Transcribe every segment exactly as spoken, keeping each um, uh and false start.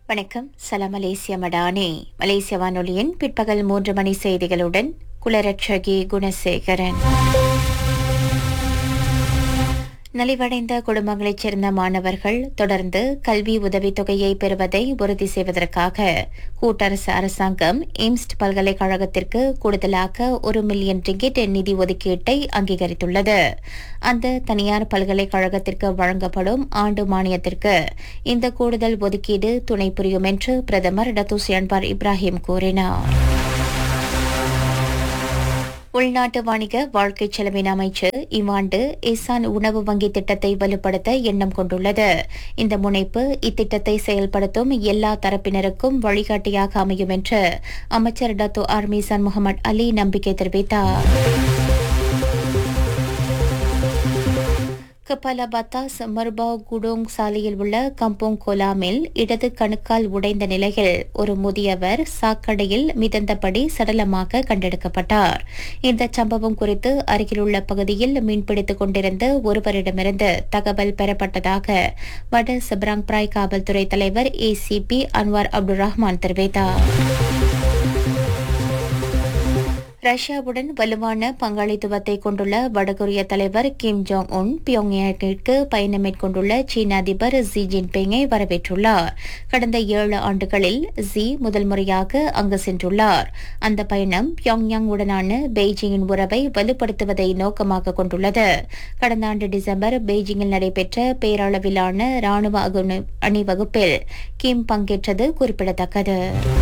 வணக்கம். சலாம் மலேசிய மடானே. மலேசிய வானொலியின் பிற்பகல் மூன்று மணி செய்திகளுடன் குலரட்சகி குணசேகரன். நலிவடைந்த குடும்பங்களைச் சேர்ந்த மாணவர்கள் தொடர்ந்து கல்வி உதவித்தொகையை பெறுவதை உறுதி செய்வதற்காக கூட்டரசு அரசாங்கம் எய்ம்ஸ்ட் பல்கலைக்கழகத்திற்கு கூடுதலாக ஒரு மில்லியன் ரிங்கிட் நிதி ஒதுக்கீட்டை அங்கீகரித்துள்ளது. அந்த தனியார் பல்கலைக்கழகத்திற்கு வழங்கப்படும் ஆண்டு மானியத்திற்கு இந்த கூடுதல் ஒதுக்கீடு துணை புரியும் என்று பிரதமர் டத்தோஸ்ரீ அன்வார் இப்ராஹிம் கூறினார். உள்நாட்டு வணிக வாழ்க்கை செலவின அமைச்சு இவ்வாண்டு இசான் உணவு வங்கி திட்டத்தை வலுப்படுத்த எண்ணம் கொண்டுள்ளது. இந்த முனைப்பு இத்திட்டத்தை செயல்படுத்தும் எல்லா தரப்பினருக்கும் வழிகாட்டியாக அமையும் என்று அமைச்சர் டத்தோ ஆர்மிசான் முகமது அலி நம்பிக்கை தெரிவித்தார். கபாலா பத்தாஸ் மர்பாவ் குடோங் சாலையில் உள்ள கம்போங் கோலாமில் இடது கணுக்கால் உடைந்த நிலையில் ஒரு முதியவர் சாக்கடையில் மிதந்தபடி சடலமாக கண்டெடுக்கப்பட்டார். இந்த சம்பவம் குறித்து அருகிலுள்ள பகுதியில் மீன்பிடித்துக் கொண்டிருந்த ஒருவரிடமிருந்து தகவல் பெறப்பட்டதாக வட சப்ராங் பிராய் காவல்துறை தலைவர் ஏசிபி அன்வார் அப்துல் ரஹ்மான் தெரிவித்தார். ரஷ்யாவுடன் வலுவான பங்காளித்துவத்தை கொண்டுள்ள வடகொரிய தலைவர் கிம் ஜோங் உன் பியோங்யாங்கிற்கு பயணம் மேற்கொண்டுள்ள சீன அதிபர் ஜி ஜின்பிங்கை வரவேற்றுள்ளார். கடந்த ஏழு ஆண்டுகளில் ஜி முதல் முறையாக அங்கு சென்றுள்ளார். அந்த பயணம் பியோங்யாங் உடனான பெய்ஜிங்கின் உறவை வலுப்படுத்துவதை நோக்கமாக கொண்டுள்ளது. கடந்த ஆண்டு டிசம்பர் பெய்ஜிங்கில் நடைபெற்ற பேரளவிலான ராணுவ அணிவகுப்பில் கிம் பங்கேற்றது குறிப்பிடத்தக்கது.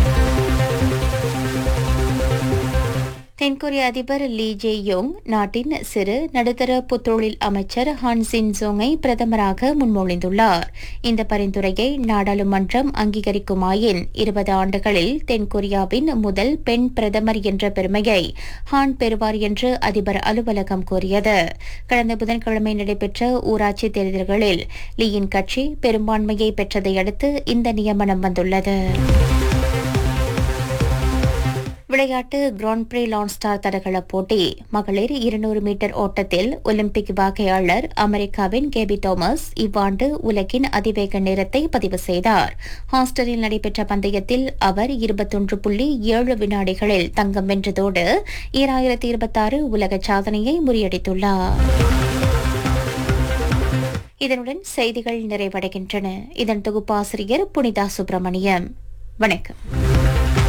தென்கொரிய அதிபர் லீ ஜே யோங் நாட்டின் சிறு நடுத்தர புத்தொழில் அமைச்சர் ஹான் சின் ஜோங்கை பிரதமராக முன்மொழிந்துள்ளார். இந்த பரிந்துரையை நாடாளுமன்றம் அங்கீகரிக்குமாயின் இருபது ஆண்டுகளில் தென்கொரியாவின் முதல் பெண் பிரதமர் என்ற பெருமையை ஹான் பெறுவார் என்று அதிபர் அலுவலகம் கூறியது. கடந்த புதன்கிழமை நடைபெற்ற ஊராட்சி தேர்தல்களில் லீயின் கட்சி பெரும்பான்மையை பெற்றதை அடுத்து இந்த நியமனம் வந்துள்ளது. விளையாட்டு கிராண்ட் பிரீ லான் ஸ்டார் தடகள போட்டி மகளிர் இருநூறு மீட்டர் ஓட்டத்தில் ஒலிம்பிக் வாகையாளர் அமெரிக்காவின் கேபி தாமஸ் இவ்வாண்டு உலகின் அதிவேக நேரத்தை பதிவு செய்தார். ஹாஸ்டலில் நடைபெற்ற பந்தயத்தில் அவர் இருபத்தொன்று புள்ளி ஏழு வினாடிகளில் தங்கம் வென்றதோடு ஈராயிரத்தி இருபத்தாறு உலக சாதனையை முறியடித்துள்ளார். இதனுடன் செய்திகள் நிறைவடைகின்றன. இதன் தொகுப்பாசிரியர் புனிதா சுப்பிரமணியம். வணக்கம்.